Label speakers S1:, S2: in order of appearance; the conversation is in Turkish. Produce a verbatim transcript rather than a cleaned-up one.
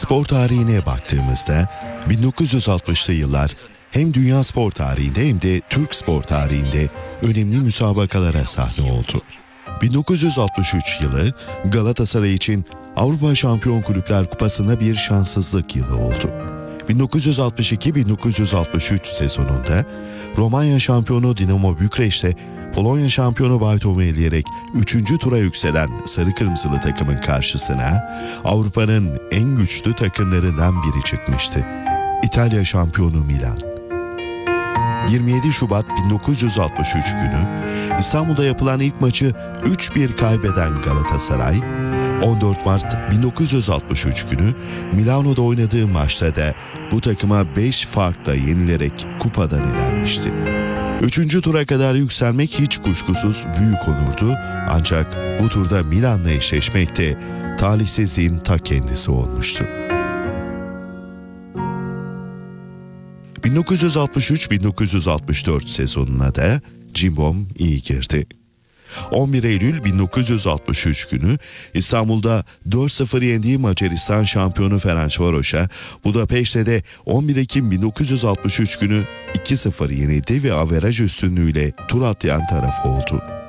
S1: Spor tarihine baktığımızda bin dokuz yüz altmışlı yıllar hem dünya spor tarihinde hem de Türk spor tarihinde önemli müsabakalara sahne oldu. bin dokuz yüz altmış üç yılı Galatasaray için Avrupa Şampiyon Kulüpler Kupası'nda bir şanssızlık yılı oldu. bin dokuz yüz altmış iki bin dokuz yüz altmış üç sezonunda Romanya şampiyonu Dinamo Bükreş'te Polonya şampiyonu Baytom'u eleyerek üçüncü tura yükselen sarı kırmızılı takımın karşısına Avrupa'nın en güçlü takımlarından biri çıkmıştı. İtalya şampiyonu Milan. yirmi yedi Şubat bin dokuz yüz altmış üç günü İstanbul'da yapılan ilk maçı üç bir kaybeden Galatasaray, on dört Mart bin dokuz yüz altmış üç günü Milano'da oynadığı maçta da bu takıma beş farkla yenilerek kupadan elenmişti. Üçüncü tura kadar yükselmek hiç kuşkusuz büyük onurdu, ancak bu turda Milan'la eşleşmek de talihsizliğin ta kendisi olmuştu. bin dokuz yüz altmış üç bin dokuz yüz altmış dört sezonuna da Cimbom iyi girdi. on bir Eylül bin dokuz yüz altmış üç günü İstanbul'da dört sıfır yendiği Macaristan şampiyonu Ferencvaros'a, Budapeşte de on bir Ekim bin dokuz yüz altmış üç günü iki sıfır yenildi ve averaj üstünlüğüyle tur atlayan taraf oldu.